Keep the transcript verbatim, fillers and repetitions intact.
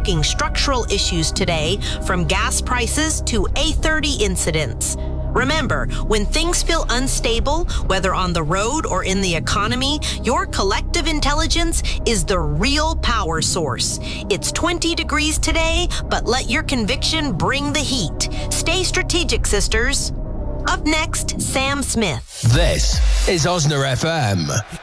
talking structural issues today, from gas prices to A thirty incidents. Remember, when things feel unstable, whether on the road or in the economy, your collective intelligence is the real power source. It's twenty degrees today, but let your conviction bring the heat. Stay strategic, sisters. Up next, Sam Smith. This is Osna F M.